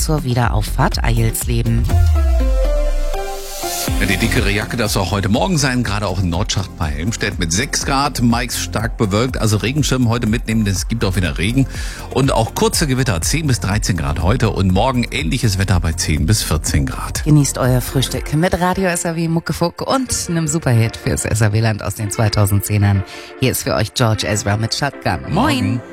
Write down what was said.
zur Wiederauffahrt Eilsleben. Ja, die dickere Jacke, das soll heute Morgen sein, gerade auch in Nordschacht bei Helmstedt mit 6 Grad, meist stark bewölkt, also Regenschirm heute mitnehmen, denn es gibt auch wieder Regen und auch kurze Gewitter, 10 bis 13 Grad heute und morgen ähnliches Wetter bei 10 bis 14 Grad. Genießt euer Frühstück mit Radio SAW Muckefuck und einem Superhit fürs SAW-Land aus den 2010ern. Hier ist für euch George Ezra mit Shotgun. Moin!